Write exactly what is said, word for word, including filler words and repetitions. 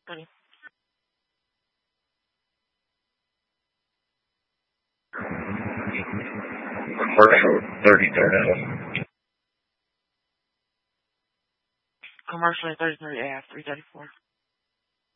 Ready. Commercial thirty-third Ave. Commercial and thirty-third Ave, three thirty-four.